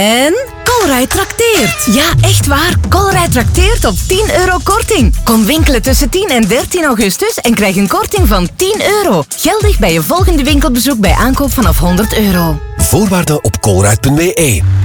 En Colruyt trakteert. Ja, echt waar. Colruyt trakteert op 10 euro korting. Kom winkelen tussen 10 en 13 augustus en krijg een korting van 10 euro. Geldig bij je volgende winkelbezoek bij aankoop vanaf 100 euro. Voorwaarden op colruyt.be.